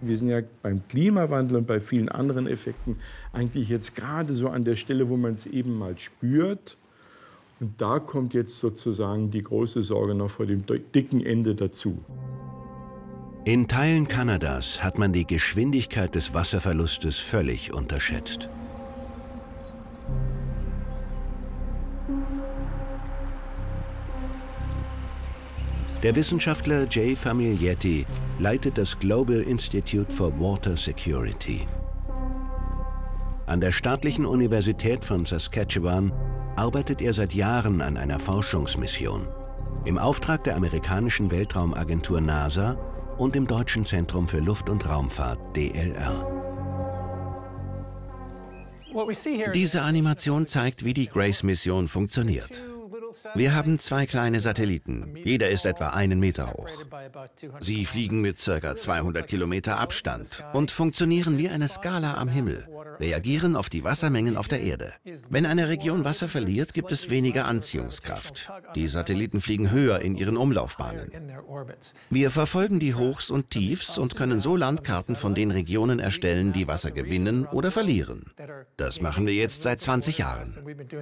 Wir sind ja beim Klimawandel und bei vielen anderen Effekten eigentlich jetzt gerade so an der Stelle, wo man es eben mal spürt. Und da kommt jetzt sozusagen die große Sorge noch vor dem dicken Ende dazu. In Teilen Kanadas hat man die Geschwindigkeit des Wasserverlustes völlig unterschätzt. Der Wissenschaftler Jay Famiglietti leitet das Global Institute for Water Security. An der staatlichen Universität von Saskatchewan arbeitet er seit Jahren an einer Forschungsmission im Auftrag der amerikanischen Weltraumagentur NASA und im Deutschen Zentrum für Luft- und Raumfahrt DLR. Diese Animation zeigt, wie die Grace-Mission funktioniert. Wir haben 2 kleine Satelliten. Jeder ist etwa 1 Meter hoch. Sie fliegen mit ca. 200 Kilometer Abstand und funktionieren wie eine Skala am Himmel, reagieren auf die Wassermengen auf der Erde. Wenn eine Region Wasser verliert, gibt es weniger Anziehungskraft. Die Satelliten fliegen höher in ihren Umlaufbahnen. Wir verfolgen die Hochs und Tiefs und können so Landkarten von den Regionen erstellen, die Wasser gewinnen oder verlieren. Das machen wir jetzt seit 20 Jahren.